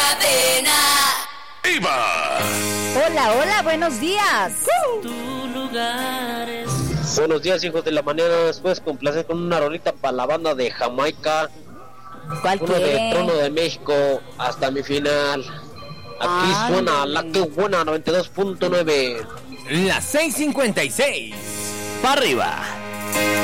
cadena. ¡Iba! Hola, hola, buenos días. Buenos días, hijos de la mañana. Después complacer con una rolita para la banda de Jamaica. ¿Cuál Uno de quiere? Trono de México hasta mi final. Aquí suena la que buena 92.9. Las 6:56. ¡Para arriba!